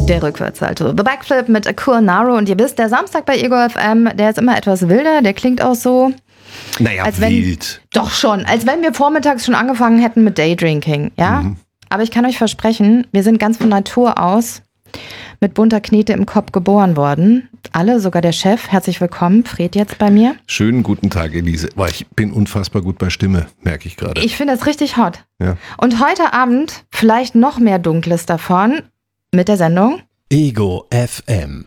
Der Rückwärtssalto. The Backflip mit Akua Naru. Und ihr wisst, der Samstag bei Ego FM, der ist immer etwas wilder. Der klingt auch so... Naja, als wenn, wild. Doch schon. Als wenn wir vormittags schon angefangen hätten mit Daydrinking. Ja? Aber ich kann euch versprechen, wir sind ganz von Natur aus mit bunter Knete im Kopf geboren worden. Alle, sogar der Chef. Herzlich willkommen, Fred jetzt bei mir. Schönen guten Tag, Elise. Boah, ich bin unfassbar gut bei Stimme, merke ich gerade. Ich finde das richtig hot. Ja. Und heute Abend vielleicht noch mehr Dunkles davon mit der Sendung Ego FM.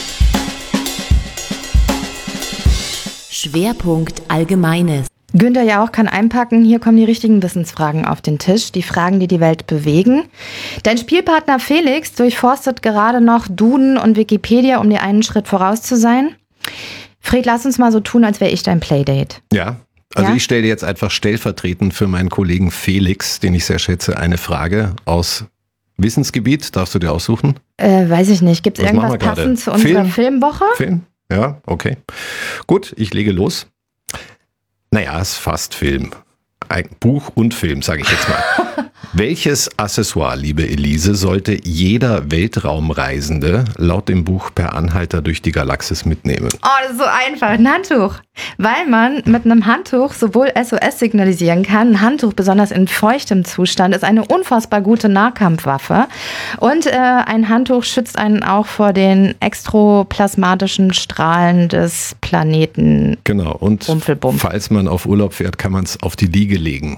Schwerpunkt Allgemeines. Günther ja auch kann einpacken. Hier kommen die richtigen Wissensfragen auf den Tisch. Die Fragen, die die Welt bewegen. Dein Spielpartner Felix durchforstet gerade noch Duden und Wikipedia, um dir einen Schritt voraus zu sein. Fred, lass uns mal so tun, als wäre ich dein Playdate. Ja, also Ja? ich stelle dir jetzt einfach stellvertretend für meinen Kollegen Felix, den ich sehr schätze, eine Frage aus Wissensgebiet. Darfst du dir aussuchen? Weiß ich nicht. Gibt es Was machen irgendwas wir gerade? passend zu unserer Film? Filmwoche? Film? Ja, okay. Gut, ich lege los. Naja, es ist fast Film. Ein Buch und Film, sage ich jetzt mal. Welches Accessoire, liebe Elise, sollte jeder Weltraumreisende laut dem Buch Per Anhalter durch die Galaxis mitnehmen? Oh, das ist so einfach. Ein Handtuch. Weil man mit einem Handtuch sowohl SOS signalisieren kann. Ein Handtuch, besonders in feuchtem Zustand, ist eine unfassbar gute Nahkampfwaffe. Und ein Handtuch schützt einen auch vor den extroplasmatischen Strahlen des Planeten. Genau, und Rumpelbump. falls man auf Urlaub fährt, kann man es auf die Liege legen.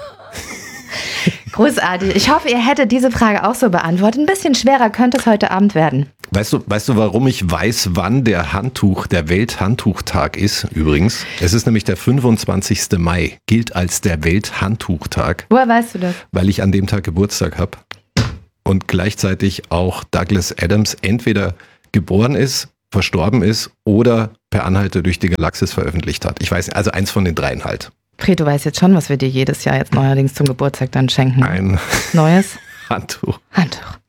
Großartig. Ich hoffe, ihr hättet diese Frage auch so beantwortet. Ein bisschen schwerer könnte es heute Abend werden. Weißt du, warum ich weiß, wann der Welthandtuchtag ist übrigens? Es ist nämlich der 25. Mai, gilt als der Welthandtuchtag, Woher weißt du das? weil ich an dem Tag Geburtstag habe und gleichzeitig auch Douglas Adams entweder geboren ist, verstorben ist oder Per Anhalter durch die Galaxis veröffentlicht hat. Ich weiß, also eins von den dreien halt. Fred, du weißt jetzt schon, was wir dir jedes Jahr jetzt neuerdings zum Geburtstag dann schenken. Ein Neues Handtuch. Handtuch.